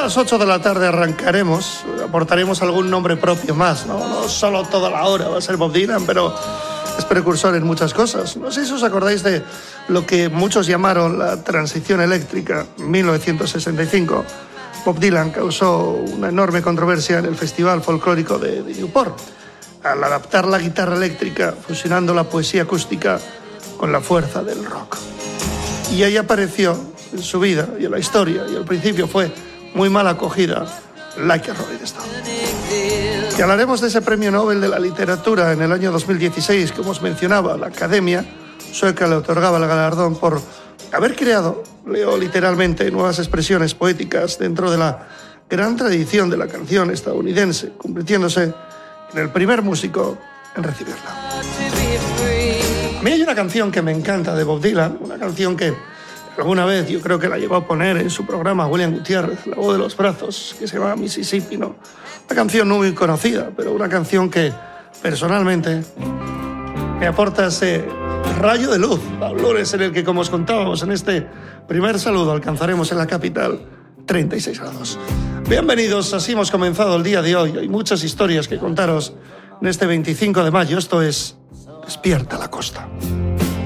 las 8 de la tarde arrancaremos, aportaremos algún nombre propio más, ¿no? No solo toda la hora va a ser Bob Dylan, pero es precursor en muchas cosas. No sé si os acordáis de lo que muchos llamaron la transición eléctrica en 1965. Bob Dylan causó una enorme controversia en el Festival Folclórico de Newport, al adaptar la guitarra eléctrica, fusionando la poesía acústica con la fuerza del rock. Y ahí apareció en su vida y en la historia, y al principio fue muy mal acogida, Like a Rolling Stone. Y hablaremos de ese premio Nobel de la literatura en el año 2016, como os mencionaba, la Academia Sueca le otorgaba el galardón por haber creado, leo literalmente, nuevas expresiones poéticas dentro de la gran tradición de la canción estadounidense, convirtiéndose en el primer músico en recibirla. A mí hay una canción que me encanta de Bob Dylan, una canción que alguna vez yo creo que la llegó a poner en su programa William Gutiérrez, La voz de los brazos, que se llama Mississippi, ¿no? Una canción no muy conocida, pero una canción que personalmente me aporta ese rayo de luz, valores en el que, como os contábamos en este primer saludo, alcanzaremos en la capital 36 grados. Bienvenidos, así hemos comenzado el día de hoy. Hay muchas historias que contaros en este 25 de mayo. Esto es Despierta la Costa.